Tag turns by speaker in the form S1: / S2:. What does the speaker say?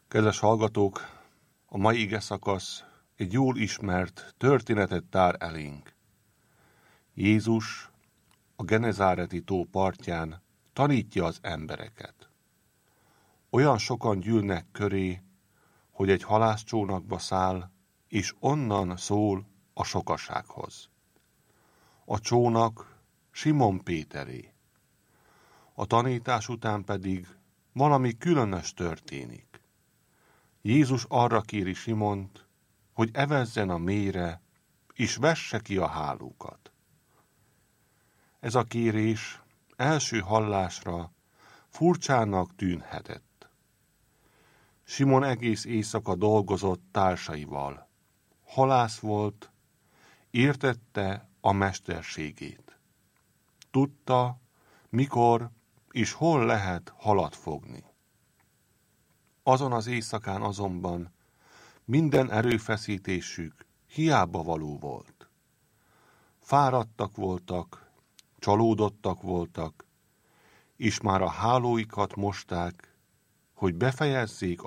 S1: Kedves hallgatók, a mai igeszakasz egy jól ismert történetet tár elénk. Jézus a Genezáreti tó partján tanítja az embereket. Olyan sokan gyűlnek köré, hogy egy halászcsónakba száll, és onnan szól a sokasághoz. A csónak Simon Péteré. A tanítás után pedig valami különös történik. Jézus arra kéri Simont, hogy evezzen a mélyre, és vesse ki a hálókat. Ez a kérés első hallásra furcsának tűnhetett. Simon egész éjszaka dolgozott társaival. Halász volt, értette a mesterségét. Tudta, mikor és hol lehet halat fogni. Azon az éjszakán azonban minden erőfeszítésük hiába való volt. Fáradtak voltak, csalódottak voltak, és már a hálóikat mosták, hogy befejezzék